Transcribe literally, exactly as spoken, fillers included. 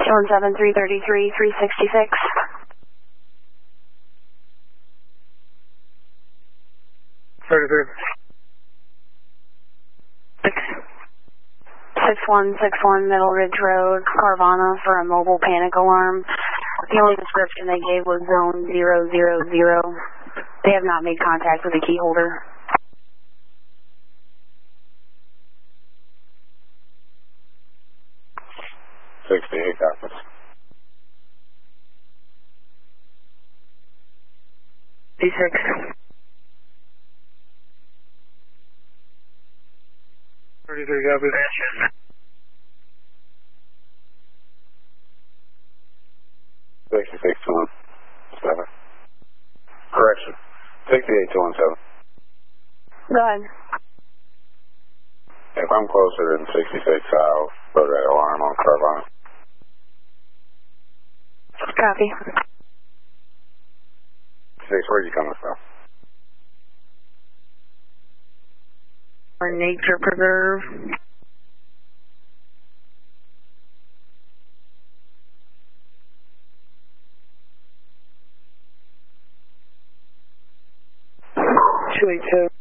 two one seven, three thirty-three, three sixty-six. thirty-three. Six. six one six one Middle Ridge Road, Carvana, for a mobile panic alarm. The only description they gave was zone zero zero zero. They have not made contact with the key holder. sixty-eight copies. D six. thirty-three copies. sixty-six, two one seven. Correction. sixty-eight, two one seven. Go ahead. If I'm closer than sixty-six, I'll throw that alarm on Carvana. Copy. Six, where are you coming from? Or Nature Preserve. two eight two.